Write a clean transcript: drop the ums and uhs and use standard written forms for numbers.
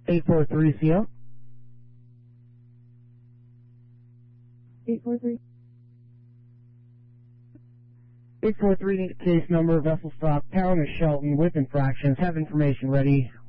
843 CO. 843. 843 need a case number, vessel stop, town of Shelton with infractions. Have information ready